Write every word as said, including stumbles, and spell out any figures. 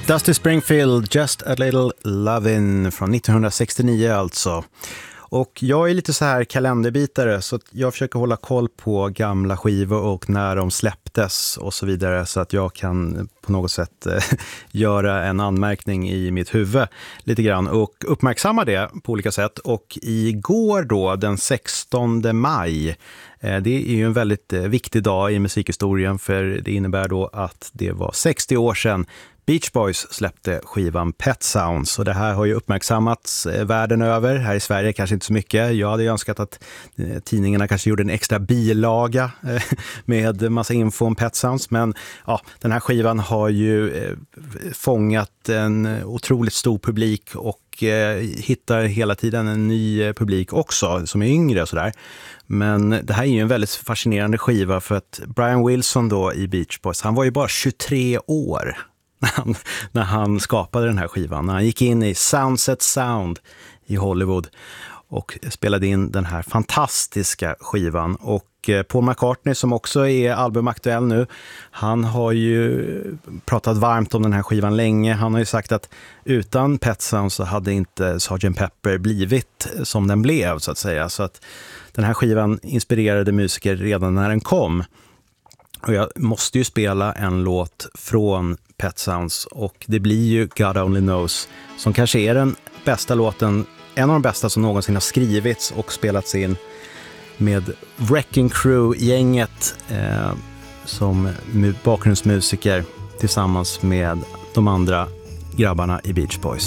Dusty Springfield, Just a Little Lovin' från nittonhundrasextionio alltså. Och jag är lite så här kalenderbitare så att jag försöker hålla koll på gamla skivor och när de släpptes och så vidare så att jag kan på något sätt eh, göra en anmärkning i mitt huvud lite grann och uppmärksamma det på olika sätt. Och igår då, den sextonde maj, eh, det är ju en väldigt eh, viktig dag i musikhistorien för det innebär då att det var sextio år sedan Beach Boys släppte skivan Pet Sounds och det här har ju uppmärksammats eh, världen över. Här i Sverige kanske inte så mycket. Jag hade önskat att eh, tidningarna kanske gjorde en extra bilaga eh, med massa info om Pet Sounds. Men ja, den här skivan har ju eh, fångat en otroligt stor publik och eh, hittar hela tiden en ny eh, publik också som är yngre och sådär. Men det här är ju en väldigt fascinerande skiva för att Brian Wilson då i Beach Boys, han var ju bara tjugotre år. När han, när han skapade den här skivan. När han gick in i Soundset Sound i Hollywood och spelade in den här fantastiska skivan. Och Paul McCartney som också är albumaktuell nu, han har ju pratat varmt om den här skivan länge. Han har ju sagt att utan Pet Sounds så hade inte sergeant Pepper blivit som den blev så att säga. Så att den här skivan inspirerade musiker redan när den kom. Och jag måste ju spela en låt från Pet Sounds och det blir ju God Only Knows som kanske är den bästa låten, en av de bästa som någonsin har skrivits och spelats in med Wrecking Crew-gänget eh, som bakgrundsmusiker tillsammans med de andra grabbarna i Beach Boys.